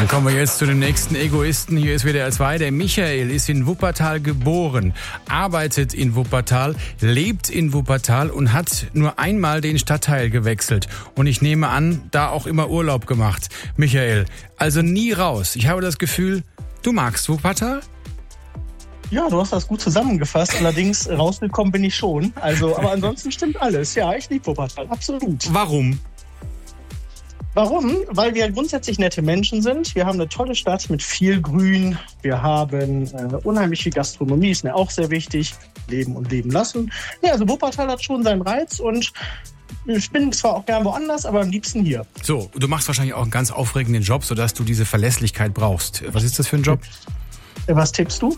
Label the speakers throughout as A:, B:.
A: Dann kommen wir jetzt zu dem nächsten Egoisten. Hier ist WDR 2. Der Michael ist in Wuppertal geboren, arbeitet in Wuppertal, lebt in Wuppertal und hat nur einmal den Stadtteil gewechselt. Und ich nehme an, da auch immer Urlaub gemacht. Michael, also nie raus. Ich habe das Gefühl, du magst Wuppertal?
B: Ja, du hast das gut zusammengefasst. Allerdings rausgekommen bin ich schon. Also, aber ansonsten stimmt alles. Ja, ich liebe Wuppertal. Absolut.
A: Warum?
B: Warum? Weil wir grundsätzlich nette Menschen sind. Wir haben eine tolle Stadt mit viel Grün. Wir haben unheimlich viel Gastronomie, ist mir auch sehr wichtig. Leben und leben lassen. Ja, also Wuppertal hat schon seinen Reiz und ich bin zwar auch gern woanders, aber am liebsten hier.
A: So, du machst wahrscheinlich auch einen ganz aufregenden Job, sodass du diese Verlässlichkeit brauchst. Was ist das für ein Job?
B: Was tippst du?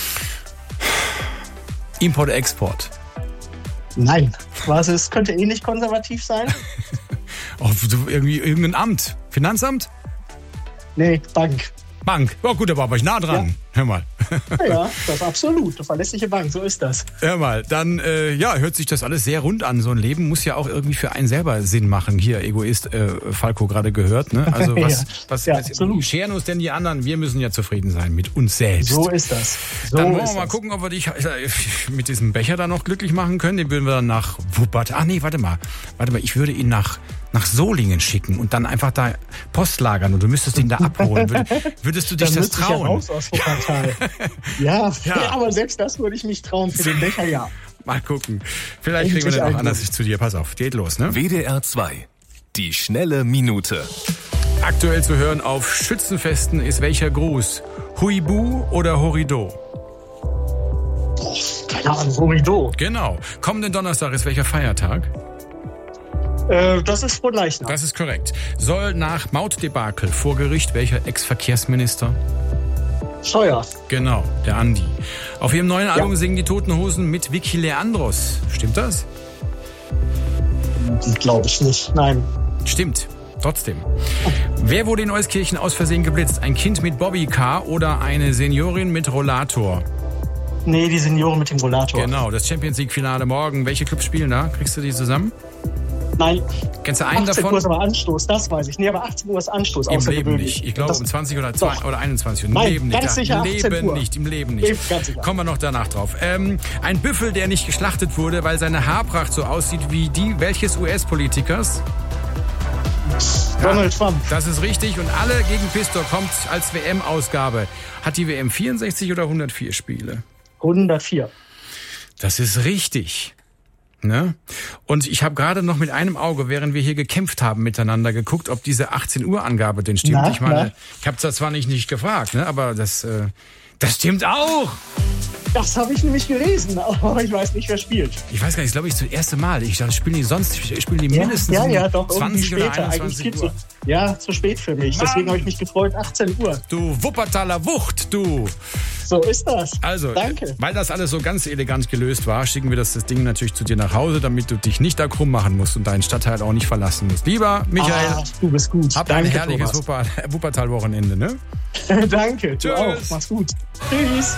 A: Import-Export.
B: Nein. Was ist? Könnte nicht konservativ sein?
A: Irgendwie irgendein Amt. Finanzamt?
B: Nee, Bank.
A: Bank. Ja gut, aber war ich nah dran. Ja. Hör mal.
B: Ja, das ist absolut. Eine verlässliche Bank, so ist das.
A: Hör mal, dann hört sich das alles sehr rund an. So ein Leben muss ja auch irgendwie für einen selber Sinn machen. Hier, Egoist, Falco gerade gehört. Ne? Also was scheren uns denn die anderen? Wir müssen ja zufrieden sein mit uns selbst.
B: So ist das.
A: Dann wollen wir mal gucken, ob wir dich mit diesem Becher da noch glücklich machen können. Den würden wir dann nach Wuppertal. Ach nee, warte mal. Ich würde ihn nach Solingen schicken und dann einfach da Post lagern und du müsstest ihn da abholen. Würdest du dich das trauen?
B: Ich ja raus aus Wuppertal. Ja, aber selbst das würde ich mich trauen für den Becher, ja.
A: Mal gucken. Vielleicht kriegen wir den auch anders zu dir. Pass auf, geht los, ne?
C: WDR 2. Die schnelle Minute.
A: Aktuell zu hören auf Schützenfesten ist welcher Gruß? Huibu oder Horido?
B: Keine Ahnung, Horido.
A: Genau. Kommenden Donnerstag ist welcher Feiertag?
B: Das ist Frohleichnam.
A: Das ist korrekt. Soll nach Mautdebakel vor Gericht welcher Ex-Verkehrsminister?
B: Scheuer.
A: Genau, der Andi. Auf ihrem neuen Album singen die Toten Hosen mit Vicky Leandros. Stimmt das?
B: Glaube ich nicht, nein.
A: Stimmt, trotzdem. Wer wurde in Euskirchen aus Versehen geblitzt? Ein Kind mit Bobbycar oder eine Seniorin mit Rollator?
B: Nee, die Seniorin mit dem Rollator.
A: Genau, das Champions-League-Finale morgen. Welche Clubs spielen da? Kriegst du die zusammen?
B: Nein.
A: Kennst du einen
B: 18
A: davon?
B: 18 Uhr ist aber Anstoß, das weiß ich. Nee, aber 18 Uhr ist Anstoß.
A: Im Leben nicht. Ich glaube um 20 oder 21 Uhr. Im
B: Nein,
A: Leben nicht.
B: ganz sicher 18 Uhr.
A: Im Leben nicht.
B: Ganz sicher.
A: Kommen wir noch danach drauf. Ein Büffel, der nicht geschlachtet wurde, weil seine Haarpracht so aussieht wie die welches US-Politikers?
B: Donald Trump.
A: Das ist richtig. Und alle gegen Pistor kommt als WM-Ausgabe. Hat die WM 64 oder 104 Spiele?
B: 104.
A: Das ist richtig. Ne? Und ich habe gerade noch mit einem Auge, während wir hier gekämpft haben miteinander, geguckt, ob diese 18 Uhr Angabe denn stimmt. Ich meine, ich habe das zwar nicht gefragt, ne? Aber das stimmt auch.
B: Das habe ich nämlich gelesen, aber ich weiß nicht, wer spielt.
A: Ich weiß gar nicht, glaube ich, das erste Mal. Ich dachte, spielen die mindestens
B: doch,
A: 20 oder
B: später.
A: 21 Uhr.
B: Zu spät für mich. Deswegen habe ich mich gefreut, 18 Uhr.
A: Du Wuppertaler Wucht, du.
B: So ist das.
A: Also,
B: danke.
A: Weil das alles so ganz elegant gelöst war, schicken wir das Ding natürlich zu dir nach Hause, damit du dich nicht da krumm machen musst und deinen Stadtteil auch nicht verlassen musst. Lieber Michael,
B: du bist gut.
A: Hab ein herrliches Wuppertal-Wochenende, ne?
B: Danke.
A: Tschüss.
B: Du auch. Mach's gut. Tschüss.